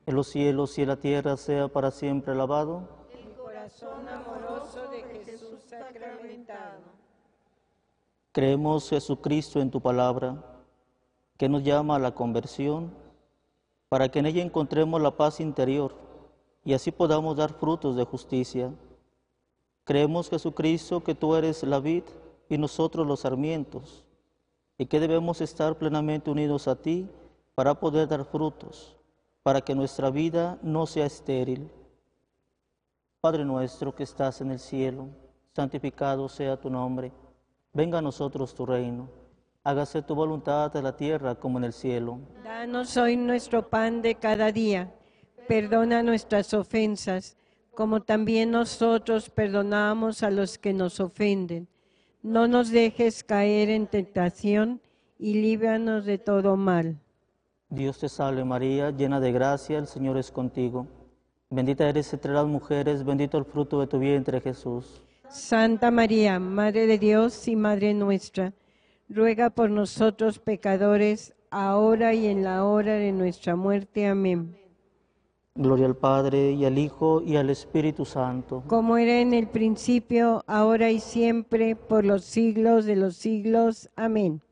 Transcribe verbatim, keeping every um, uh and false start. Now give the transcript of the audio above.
en los cielos y en la tierra sea para siempre alabado. El corazón amoroso de Jesús sacramentado. Creemos, Jesucristo, en tu palabra, que nos llama a la conversión, para que en ella encontremos la paz interior y así podamos dar frutos de justicia. Creemos, Jesucristo, que tú eres la vid y nosotros los sarmientos, y que debemos estar plenamente unidos a ti para poder dar frutos, para que nuestra vida no sea estéril. Padre nuestro que estás en el cielo, santificado sea tu nombre. Venga a nosotros tu reino. Hágase tu voluntad en la tierra como en el cielo. Danos hoy nuestro pan de cada día. Perdona nuestras ofensas, como también nosotros perdonamos a los que nos ofenden. No nos dejes caer en tentación y líbranos de todo mal. Dios te salve María, llena de gracia, el Señor es contigo. Bendita eres entre las mujeres, bendito el fruto de tu vientre, Jesús. Santa María, Madre de Dios y Madre nuestra, ruega por nosotros pecadores, ahora y en la hora de nuestra muerte. Amén. Gloria al Padre, y al Hijo, y al Espíritu Santo. Como era en el principio, ahora y siempre, por los siglos de los siglos. Amén.